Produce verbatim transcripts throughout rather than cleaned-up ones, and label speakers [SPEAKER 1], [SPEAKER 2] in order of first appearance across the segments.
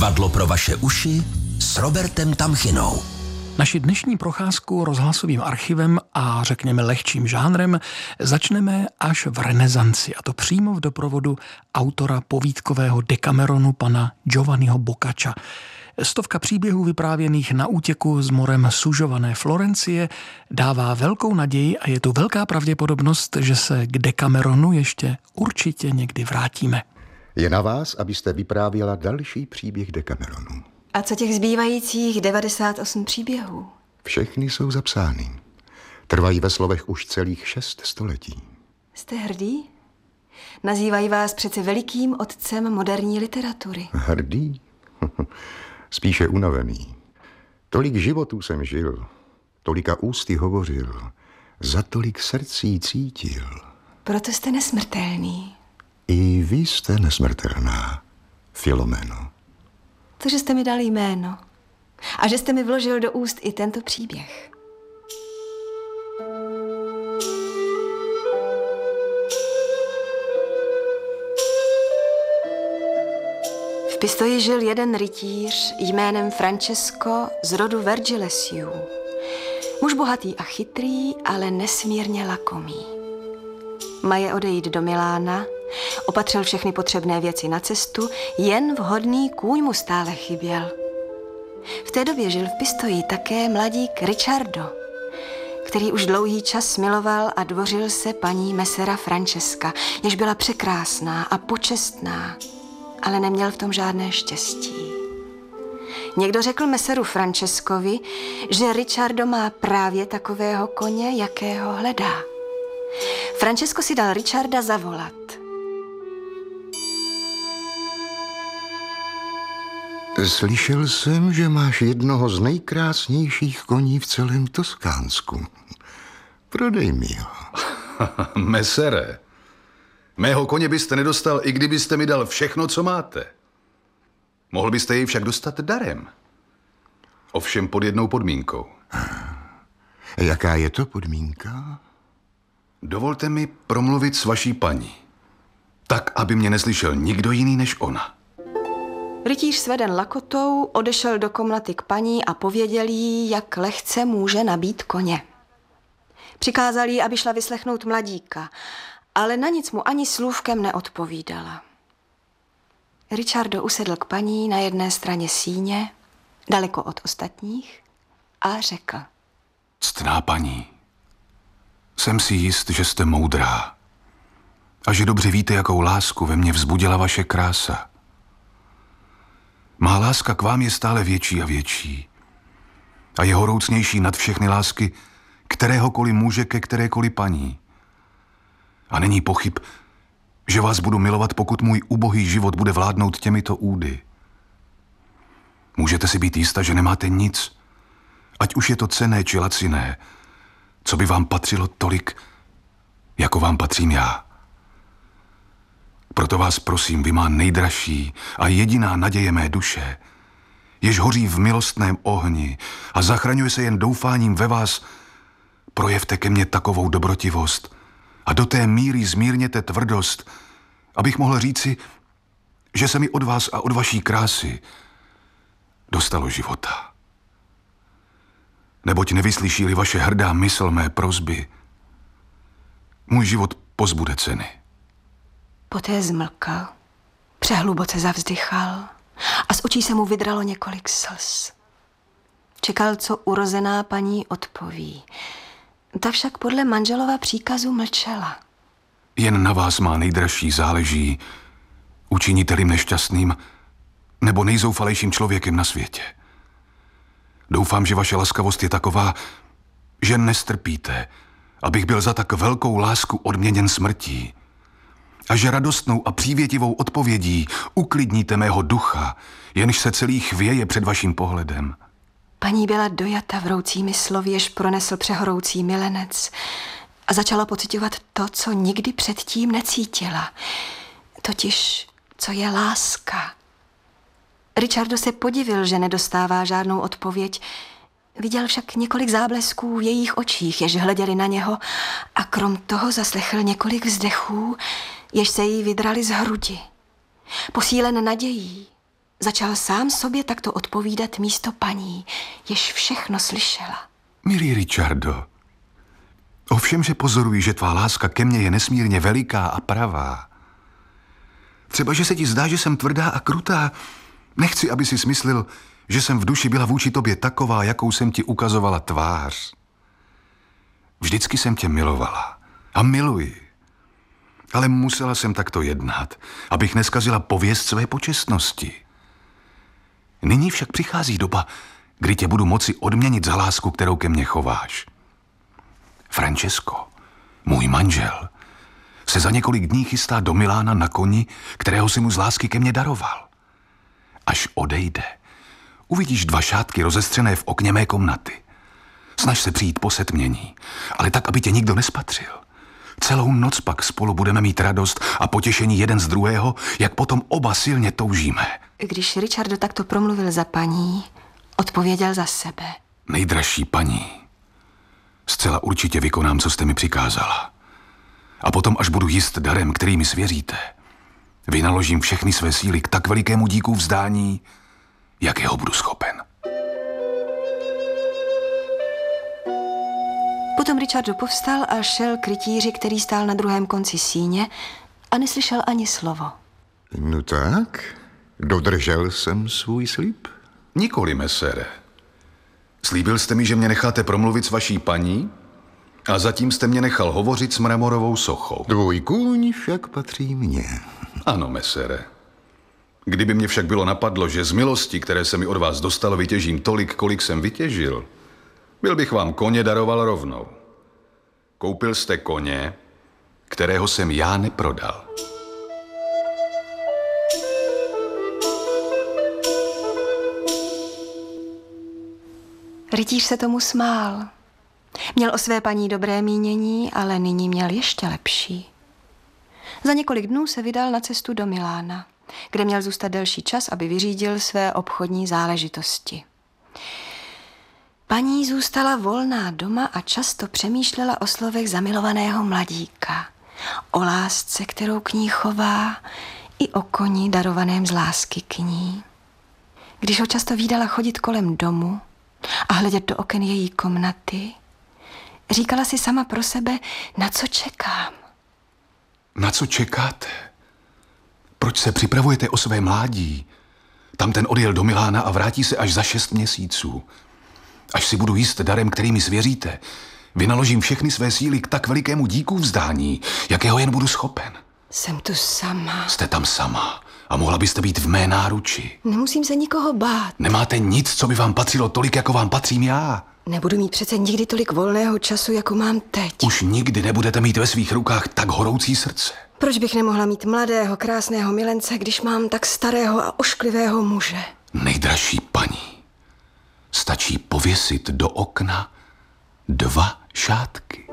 [SPEAKER 1] Divadlo pro vaše uši s Robertem Tamchinou.
[SPEAKER 2] Naši dnešní procházku rozhlasovým archivem a řekněme lehčím žánrem začneme až v renesanci, a to přímo v doprovodu autora povídkového Decameronu pana Giovanniho Boccaccia. Stovka příběhů vyprávěných na útěku z morem sužované Florencie dává velkou naději a je tu velká pravděpodobnost, že se k Decameronu ještě určitě někdy vrátíme.
[SPEAKER 3] Je na vás, abyste vyprávěla další příběh Decameronu.
[SPEAKER 4] A co těch zbývajících devadesát osm příběhů?
[SPEAKER 3] Všechny jsou zapsány. Trvají ve slovech už celých šest století.
[SPEAKER 4] Jste hrdý? Nazývají vás přece velikým otcem moderní literatury.
[SPEAKER 3] Hrdý? Spíše unavený. Tolik životů jsem žil, tolika ústy hovořil, za tolik srdcí cítil.
[SPEAKER 4] Proto jste nesmrtelný.
[SPEAKER 3] I vy jste nesmrtelná, Filomeno.
[SPEAKER 4] To, že jste mi dal jméno a že jste mi vložil do úst i tento příběh. V Pistoji žil jeden rytíř jménem Francesco z rodu Vergilesiů. Muž bohatý a chytrý, ale nesmírně lakomý. Maje odejít do Milána, opatřil všechny potřebné věci na cestu, jen vhodný kůň mu stále chyběl. V té době žil v Pistoji také mladík Ricciardo, který už dlouhý čas miloval a dvořil se paní Messera Francesca, jež byla překrásná a počestná, ale neměl v tom žádné štěstí. Někdo řekl Messeru Francescovi, že Ricciardo má právě takového koně, jakého hledá. Francesco si dal Ricciarda zavolat.
[SPEAKER 3] Slyšel jsem, že máš jednoho z nejkrásnějších koní v celém Toskánsku. Prodej mi ho.
[SPEAKER 5] Messere, mého koně byste nedostal, i kdybyste mi dal všechno, co máte. Mohl byste jej však dostat darem. Ovšem pod jednou podmínkou.
[SPEAKER 3] Jaká je to podmínka?
[SPEAKER 5] Dovolte mi promluvit s vaší paní. Tak, aby mě neslyšel nikdo jiný než ona.
[SPEAKER 4] Rytíř sveden lakotou odešel do komnaty k paní a pověděl jí, jak lehce může nabít koně. Přikázal jí, aby šla vyslechnout mladíka, ale na nic mu ani slůvkem neodpovídala. Ricciardo usedl k paní na jedné straně síně, daleko od ostatních, a řekl.
[SPEAKER 5] Ctná paní, jsem si jist, že jste moudrá a že dobře víte, jakou lásku ve mně vzbudila vaše krása. Má láska k vám je stále větší a větší a je horoucnější nad všechny lásky kteréhokoliv muže ke kterékoliv paní. A není pochyb, že vás budu milovat, pokud můj ubohý život bude vládnout těmito údy. Můžete si být jistá, že nemáte nic, ať už je to cenné či laciné, co by vám patřilo tolik, jako vám patřím já. Proto vás prosím, vy má nejdražší a jediná naděje mé duše, jež hoří v milostném ohni a zachraňuje se jen doufáním ve vás, projevte ke mně takovou dobrotivost a do té míry zmírněte tvrdost, abych mohl říci, že se mi od vás a od vaší krásy dostalo života. Neboť nevyslyší-li vaše hrdá mysl mé prosby, můj život pozbude ceny.
[SPEAKER 4] Poté zmlkal, přehluboce zavzdychal a z očí se mu vydralo několik slz. Čekal, co urozená paní odpoví. Ta však podle manželova příkazu mlčela.
[SPEAKER 5] Jen na vás má nejdražší záleží, učiníte-li mne šťastným nebo nejzoufalejším člověkem na světě. Doufám, že vaše laskavost je taková, že nestrpíte, abych byl za tak velkou lásku odměněn smrtí. A že radostnou a přívětivou odpovědí uklidníte mého ducha, jenž se celý chvěje před vaším pohledem.
[SPEAKER 4] Paní byla dojata vroucími slovy, jež pronesl přehoroucí milenec, a začala pociťovat to, co nikdy předtím necítila. Totiž, co je láska. Ricciardo se podivil, že nedostává žádnou odpověď. Viděl však několik záblesků v jejich očích, jež hleděli na něho, a krom toho zaslechl několik vzdechů, jež se jí vydrali z hrudi. Posílen nadějí, začal sám sobě takto odpovídat místo paní, jež všechno slyšela.
[SPEAKER 5] Milý Richardo, ovšem, že pozoruji, že tvá láska ke mně je nesmírně veliká a pravá. Třeba, že se ti zdá, že jsem tvrdá a krutá. Nechci, aby si smyslel, že jsem v duši byla vůči tobě taková, jakou jsem ti ukazovala tvář. Vždycky jsem tě milovala a miluji. Ale musela jsem takto jednat, abych neskazila pověst své počestnosti. Nyní však přichází doba, kdy tě budu moci odměnit za lásku, kterou ke mně chováš. Francesco, můj manžel, se za několik dní chystá do Milána na koni, kterého si mu z lásky ke mně daroval. Až odejde, uvidíš dva šátky rozestřené v okně mé komnaty. Snaž se přijít po setmění, ale tak, aby tě nikdo nespatřil. Celou noc pak spolu budeme mít radost a potěšení jeden z druhého, jak potom oba silně toužíme.
[SPEAKER 4] Když Richardo takto promluvil za paní, odpověděl za sebe.
[SPEAKER 5] Nejdražší paní, zcela určitě vykonám, co jste mi přikázala. A potom, až budu jist darem, který mi svěříte, vynaložím všechny své síly k tak velikému díku vzdání, jakého budu schopen.
[SPEAKER 4] Potom Richardo povstal a šel k rytíři, který stál na druhém konci síně a neslyšel ani slovo.
[SPEAKER 3] No tak, dodržel jsem svůj slib?
[SPEAKER 5] Nikoli, mesére. Slíbil jste mi, že mě necháte promluvit s vaší paní a zatím jste mě nechal hovořit s mramorovou sochou.
[SPEAKER 3] Tvůj kůň však patří mně.
[SPEAKER 5] Ano, mesére. Kdyby mě však bylo napadlo, že z milosti, které se mi od vás dostalo, vytěžím tolik, kolik jsem vytěžil, byl bych vám koně daroval rovnou. Koupil jste koně, kterého jsem já neprodal.
[SPEAKER 4] Rytíř se tomu smál. Měl o své paní dobré mínění, ale nyní měl ještě lepší. Za několik dnů se vydal na cestu do Milána, kde měl zůstat delší čas, aby vyřídil své obchodní záležitosti. Paní zůstala volná doma a často přemýšlela o slovech zamilovaného mladíka, o lásce, kterou k ní chová, i o koni darovaném z lásky k ní. Když ho často vídala chodit kolem domu a hledět do oken její komnaty, říkala si sama pro sebe, na co čekám.
[SPEAKER 5] Na co čekáte? Proč se připravujete o své mládí? Tam ten odjel do Milána a vrátí se až za šest měsíců. Až si budu jíst darem, který mi svěříte, vynaložím všechny své síly k tak velikému díku vzdání, jakého jen budu schopen.
[SPEAKER 4] Jsem tu sama.
[SPEAKER 5] Jste tam sama a mohla byste být v mé náruči.
[SPEAKER 4] Nemusím se nikoho bát.
[SPEAKER 5] Nemáte nic, co by vám patřilo tolik, jako vám patřím já.
[SPEAKER 4] Nebudu mít přece nikdy tolik volného času, jako mám teď.
[SPEAKER 5] Už nikdy nebudete mít ve svých rukách tak horoucí srdce.
[SPEAKER 4] Proč bych nemohla mít mladého, krásného milence, když mám tak starého a ošklivého muže?
[SPEAKER 5] Nejdražší paní, stačí pověsit do okna dva šátky.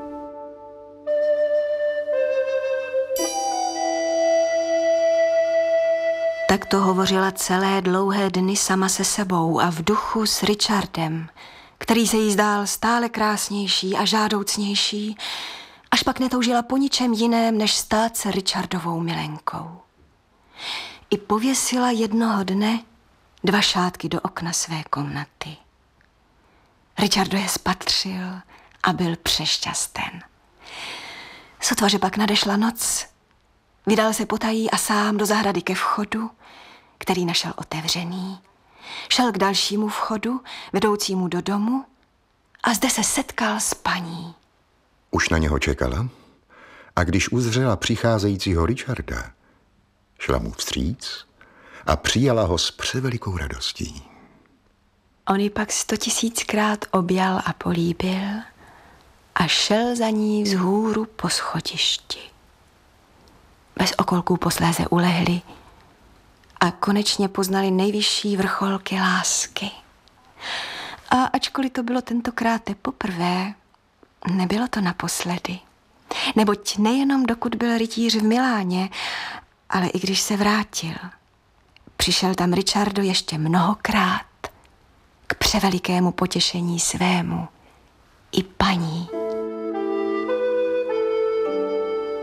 [SPEAKER 4] Tak to hovořila celé dlouhé dny sama se sebou a v duchu s Richardem, který se jí zdál stále krásnější a žádoucnější, až pak netoužila po ničem jiném, než stát se Richardovou milenkou. I pověsila jednoho dne dva šátky do okna své komnaty. Richardo je spatřil a byl přešťasten. Sotva, že pak nadešla noc, vydal se potají a sám do zahrady ke vchodu, který našel otevřený. Šel k dalšímu vchodu, vedoucímu do domu, a zde se setkal s paní.
[SPEAKER 3] Už na něho čekala a když uzřela přicházejícího Richarda, šla mu vstříc a přijala ho s převelikou radostí.
[SPEAKER 4] On ji pak sto tisíckrát objal a políbil a šel za ní vzhůru po schodišti. Bez okolků posléze ulehli a konečně poznali nejvyšší vrcholky lásky. A ačkoliv to bylo tentokrát poprvé, nebylo to naposledy. Neboť nejenom dokud byl rytíř v Miláně, ale i když se vrátil, přišel tam Richardo ještě mnohokrát k převelikému potěšení svému i paní.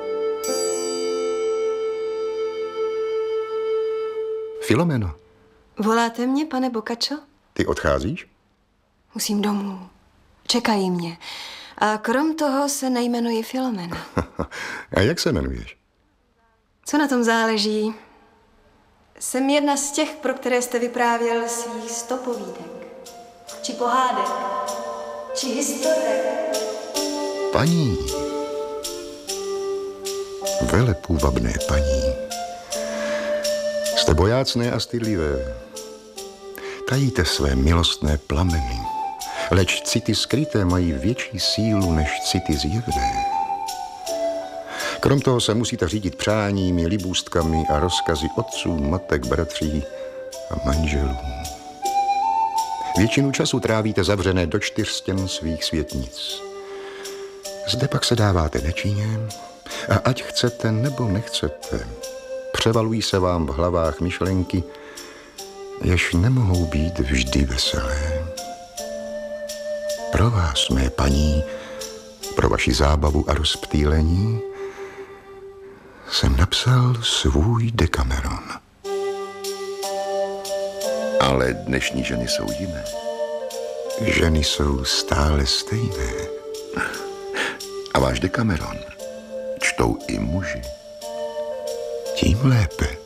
[SPEAKER 3] Filomeno,
[SPEAKER 4] Voláte mě, pane Boccaccio?
[SPEAKER 3] Ty odcházíš?
[SPEAKER 4] Musím domů. Čekají mě. A krom toho se nejmenuji Filomena.
[SPEAKER 3] A jak se jmenuješ?
[SPEAKER 4] Co na tom záleží? Jsem jedna z těch, pro které jste vyprávěl svých sto povídek. Či pohádek. Či historek.
[SPEAKER 3] Paní. Velepůvabné paní. Jste bojácné a stydlivé. Tajíte své milostné plameny, leč city skryté mají větší sílu než city zjevné. Krom toho se musíte řídit přáními, libůstkami a rozkazy otců, matek, bratří a manželů. Většinu času trávíte zavřené do čtyř stěn svých světnic. Zde pak se dáváte nečinně a ať chcete nebo nechcete, převalují se vám v hlavách myšlenky, jež nemohou být vždy veselé. Pro vás, mé paní, pro vaši zábavu a rozptýlení, jsem napsal svůj Decameron.
[SPEAKER 6] Ale dnešní ženy jsou jiné.
[SPEAKER 3] Ženy jsou stále stejné.
[SPEAKER 6] A váš Decameron čtou i muži.
[SPEAKER 3] Tím lépe.